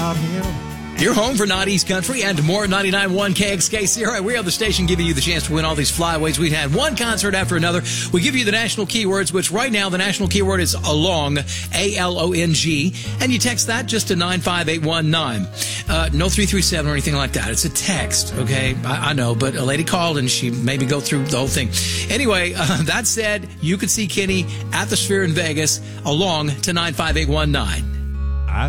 about him. You're home for Not East Country and more 99.1 KXKC. All right, we are the station giving you the chance to win all these flyaways. We've had one concert after another. We give you the national keywords, which right now the national keyword is ALONG, A-L-O-N-G, and you text that just to 95819. No 337 or anything like that. It's a text, okay? I know, but a lady called and she made me go through the whole thing. Anyway, that said, you could see Kenny at the Sphere in Vegas, ALONG to 95819.